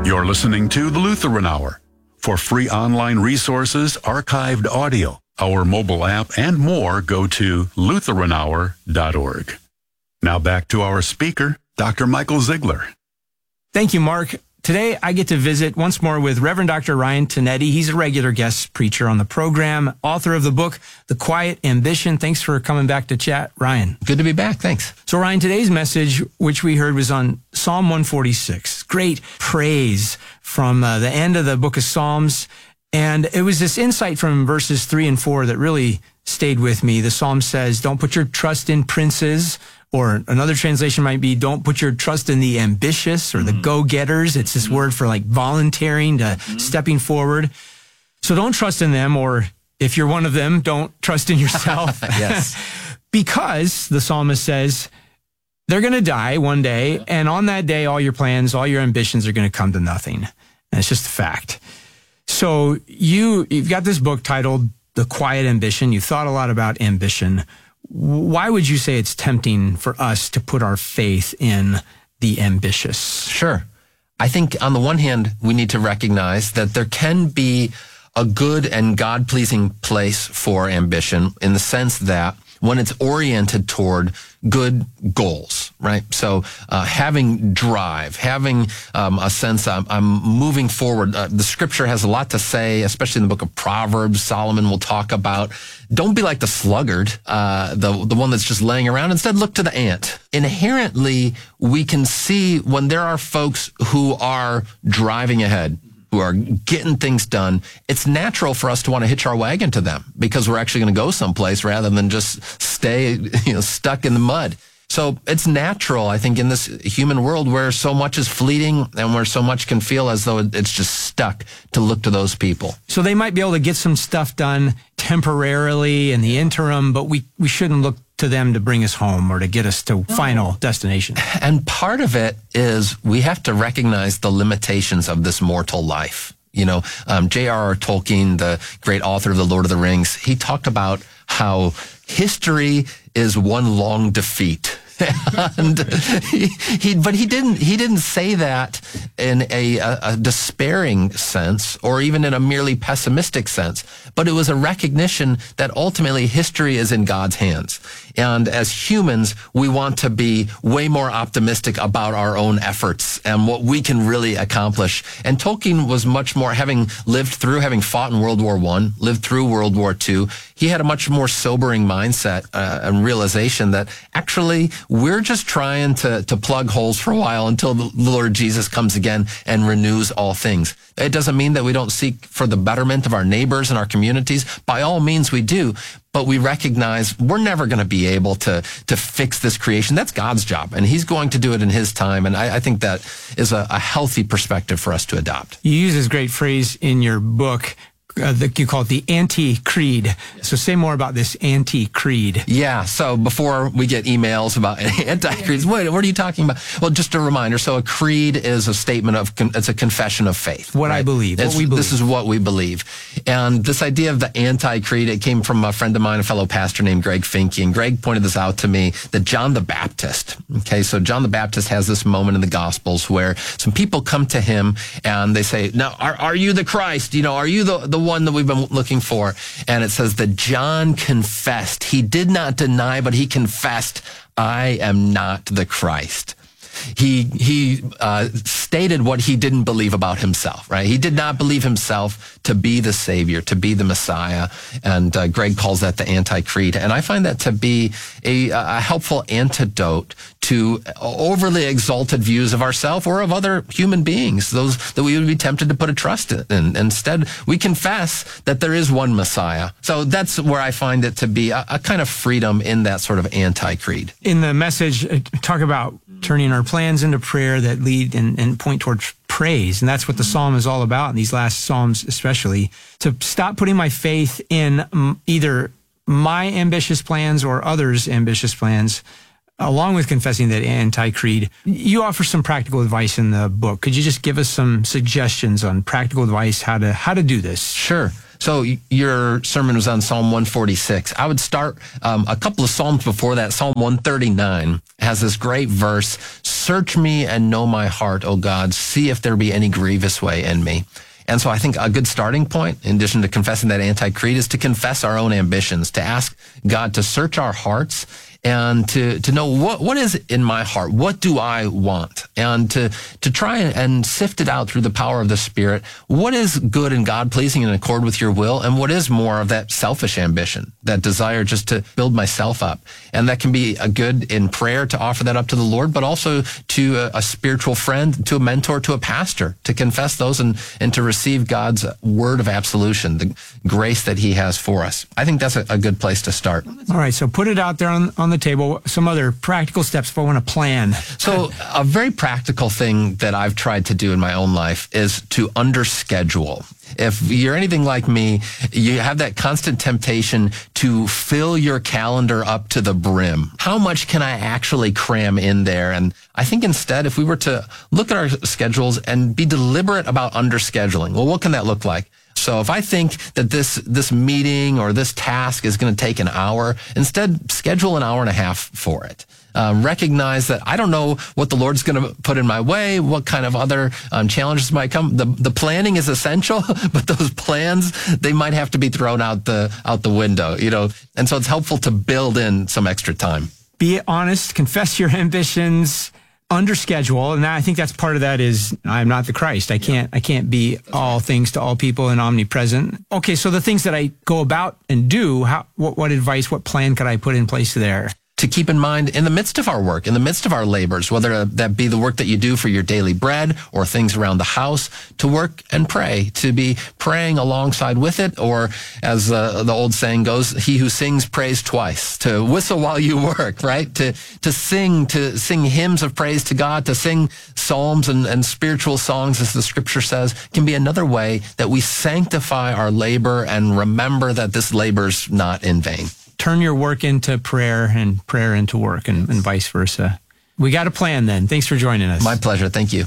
You're listening to the Lutheran Hour. For free online resources, archived audio, our mobile app, and more, go to lutheranhour.org. Now back to our speaker, Dr. Michael Ziegler. Thank you, Mark. Today, I get to visit once more with Reverend Dr. Ryan Tinetti. He's a regular guest preacher on the program, author of the book, The Quiet Ambition. Thanks for coming back to chat, Ryan. Good to be back. Thanks. So, Ryan, today's message, which we heard, was on Psalm 146. Great praise from the end of the book of Psalms. And it was this insight from verses 3 and 4 that really stayed with me. The Psalm says, don't put your trust in princes. Or another translation might be, don't put your trust in the ambitious or the go-getters. It's this word for like volunteering to stepping forward. So don't trust in them, or if you're one of them, don't trust in yourself. Yes. Because the psalmist says, they're going to die one day, and on that day, all your plans, all your ambitions are going to come to nothing. And it's just a fact. So you've got this book titled The Quiet Ambition. You've thought a lot about ambition. Why would you say it's tempting for us to put our faith in the ambitious? Sure. I think on the one hand, we need to recognize that there can be a good and God-pleasing place for ambition in the sense that when it's oriented toward good goals, right? So having drive, having a sense I'm moving forward. The scripture has a lot to say, especially in the book of Proverbs. Solomon will talk about, don't be like the sluggard, the one that's just laying around. Instead, look to the ant. Inherently, we can see when there are folks who are driving ahead, who are getting things done, it's natural for us to want to hitch our wagon to them because we're actually going to go someplace rather than just stay, stuck in the mud. So it's natural, I think, in this human world where so much is fleeting and where so much can feel as though it's just stuck, to look to those people. So they might be able to get some stuff done temporarily in the interim, but we shouldn't look to them to bring us home or to get us to final destination. And part of it is we have to recognize the limitations of this mortal life. J.R.R. Tolkien, the great author of The Lord of the Rings, he talked about how history is one long defeat. And he didn't say that in a despairing sense or even in a merely pessimistic sense, but it was a recognition that ultimately history is in God's hands. And as humans, we want to be way more optimistic about our own efforts and what we can really accomplish. And Tolkien was much more, having fought in World War I, lived through World War II, he had a much more sobering mindset and realization that actually we're just trying to plug holes for a while until the Lord Jesus comes again and renews all things. It doesn't mean that we don't seek for the betterment of our neighbors and our communities. By all means we do. But we recognize we're never going to be able to fix this creation. That's God's job, and he's going to do it in his time. And I think that is a healthy perspective for us to adopt. You use this great phrase in your book, you call it the anti-creed. So say more about this anti-creed. Yeah, so before we get emails about anti-creeds, what are you talking about? Well, just a reminder. So a creed is a statement it's a confession of faith. What right? I believe, what we believe. This is what we believe. And this idea of the anti-creed, it came from a friend of mine, a fellow pastor named Greg Finke. And Greg pointed this out to me, that John the Baptist, so John the Baptist has this moment in the Gospels where some people come to him and they say, now, are you the Christ? Are you the one that we've been looking for? And it says that John confessed. He did not deny, but he confessed, I am not the Christ. He stated what he didn't believe about himself, right? He did not believe himself to be the Savior, to be the Messiah. And Greg calls that the anti-creed. And I find that to be a helpful antidote to overly exalted views of ourselves or of other human beings, those that we would be tempted to put a trust in. Instead, we confess that there is one Messiah. So that's where I find it to be a kind of freedom in that sort of anti-creed. In the message, talk about turning our plans into prayer that lead and point towards praise. And that's what the psalm is all about, in these last psalms especially, to stop putting my faith in either my ambitious plans or others' ambitious plans, along with confessing that anti-creed. You offer some practical advice in the book. Could you just give us some suggestions on practical advice, how to do this? Sure. So your sermon was on Psalm 146. I would start a couple of Psalms before that. Psalm 139 has this great verse, "Search me and know my heart, O God. See if there be any grievous way in me." And so I think a good starting point, in addition to confessing that anti-creed, is to confess our own ambitions, to ask God to search our hearts and to know what is in my heart? What do I want? And to try and sift it out through the power of the Spirit. What is good and God-pleasing in accord with your will? And what is more of that selfish ambition, that desire just to build myself up? And that can be a good in prayer to offer that up to the Lord, but also to a spiritual friend, to a mentor, to a pastor, to confess those and to receive God's word of absolution, the grace that he has for us. I think that's a good place to start. All right, so put it out there on the table. Some other practical steps if I want to plan. So a very practical thing that I've tried to do in my own life is to underschedule. If you're anything like me, you have that constant temptation to fill your calendar up to the brim. How much can I actually cram in there? And I think instead, if we were to look at our schedules and be deliberate about underscheduling, well, what can that look like? So if I think that this meeting or this task is going to take an hour, instead schedule an hour and a half for it. Recognize that I don't know what the Lord's going to put in my way, what kind of other challenges might come. The planning is essential, but those plans, they might have to be thrown out the window, And so it's helpful to build in some extra time. Be honest, confess your ambitions, under schedule, and I think that's part of that is I'm not the Christ. I can't be all things to all people and omnipresent. Okay, so the things that I go about and do, what advice, what plan could I put in place there? To keep in mind in the midst of our work, in the midst of our labors, whether that be the work that you do for your daily bread or things around the house, to work and pray, to be praying alongside with it, or as the old saying goes, he who sings prays twice, to whistle while you work, right? To sing hymns of praise to God, to sing psalms and spiritual songs, as the scripture says, can be another way that we sanctify our labor and remember that this labor's not in vain. Turn your work into prayer and prayer into work and vice versa. We got a plan then. Thanks for joining us. My pleasure. Thank you.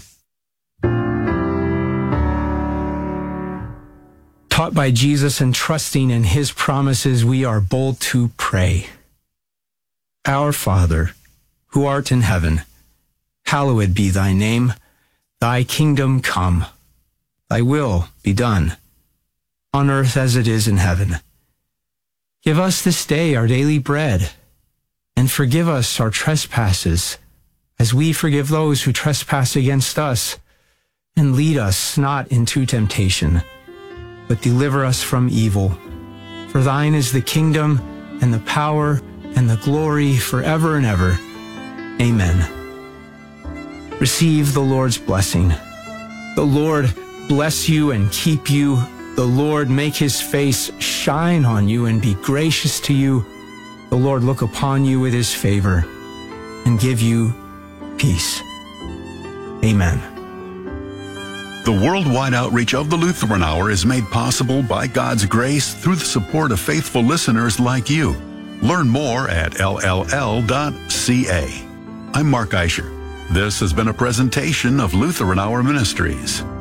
Taught by Jesus and trusting in his promises, we are bold to pray. Our Father, who art in heaven, hallowed be thy name. Thy kingdom come. Thy will be done, on earth as it is in heaven. Give us this day our daily bread, and forgive us our trespasses, as we forgive those who trespass against us. And lead us not into temptation, but deliver us from evil. For thine is the kingdom, and the power, and the glory forever and ever. Amen. Receive the Lord's blessing. The Lord bless you and keep you. The Lord make his face shine on you and be gracious to you. The Lord look upon you with his favor and give you peace. Amen. The worldwide outreach of the Lutheran Hour is made possible by God's grace through the support of faithful listeners like you. Learn more at lll.ca. I'm Mark Eicher. This has been a presentation of Lutheran Hour Ministries.